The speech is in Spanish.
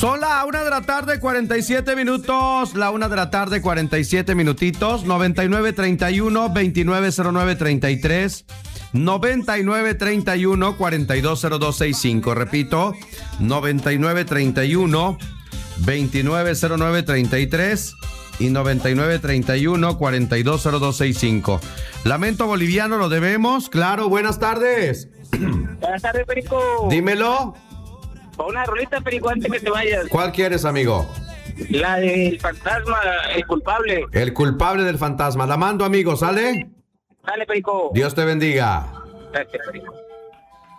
Son la 1 de la tarde, 47 minutos. La 1 de la tarde, 47 minutitos. 9931-290933. 9931-420265. Repito, 9931-290933 y 9931-420265. Lamento boliviano, lo debemos. Claro, buenas tardes. Buenas tardes, Perico. Dímelo. Con una rolita, Perico, antes que te vayas. ¿Cuál quieres, amigo? La del fantasma, el culpable. El culpable del fantasma. La mando, amigo, ¿sale? Dale, Perico. Dios te bendiga. Gracias, Perico.